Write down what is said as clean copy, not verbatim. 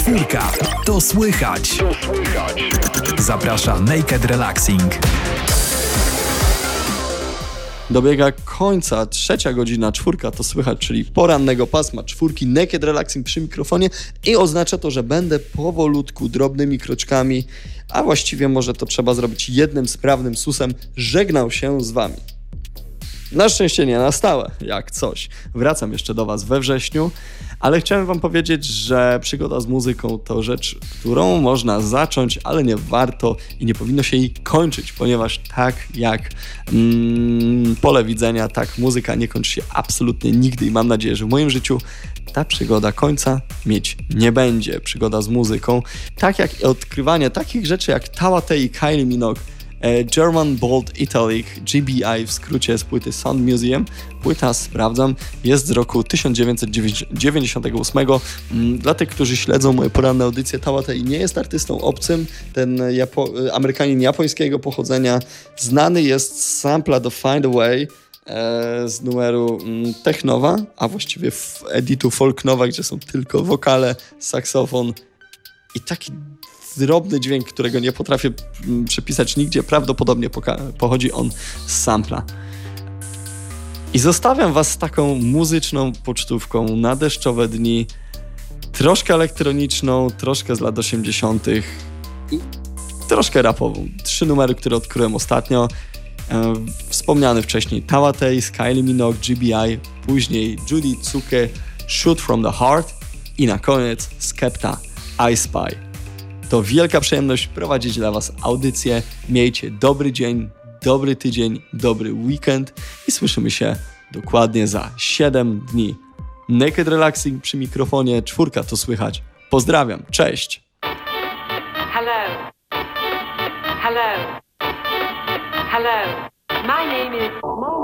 Czwórka, to słychać. Zaprasza Naked Relaxing. Dobiega końca 3:00, czwórka to słychać, czyli porannego pasma czwórki Naked Relaxing przy mikrofonie i oznacza to, że będę powolutku, drobnymi kroczkami, a właściwie może to trzeba zrobić jednym sprawnym susem, żegnał się z wami. Na szczęście nie na stałe, jak coś. Wracam jeszcze do was we wrześniu, ale chciałem wam powiedzieć, że przygoda z muzyką to rzecz, którą można zacząć, ale nie warto i nie powinno się jej kończyć, ponieważ tak jak pole widzenia, tak muzyka nie kończy się absolutnie nigdy i mam nadzieję, że w moim życiu ta przygoda końca mieć nie będzie. Przygoda z muzyką, tak jak odkrywanie takich rzeczy jak Tawa Tey i Kylie Minogue, German Bold Italic, GBI w skrócie z płyty Sound Museum. Płyta, sprawdzam, jest z roku 1998. Dla tych, którzy śledzą moje poranne audycje, Tawa Tey nie jest artystą obcym. Ten Amerykanin japońskiego pochodzenia znany jest z sampla do Find a Way z numeru Technowa, a właściwie w editu Folknowa, gdzie są tylko wokale, saksofon i taki drobny dźwięk, którego nie potrafię przepisać nigdzie. Prawdopodobnie pochodzi on z sampla. I zostawiam was z taką muzyczną pocztówką na deszczowe dni, troszkę elektroniczną, troszkę z lat 80. i troszkę rapową. 3 numery, które odkryłem ostatnio. Wspomniany wcześniej Tawa Tey, Kylie Minogue, GBI, później Judy Tsuke, Shoot from the Heart i na koniec Skepta, I Spy. To wielka przyjemność prowadzić dla was audycję. Miejcie dobry dzień, dobry tydzień, dobry weekend i słyszymy się dokładnie za 7 dni. Naked Relaxing przy mikrofonie, czwórka to słychać. Pozdrawiam, cześć! Hello. Hello. Hello. My name is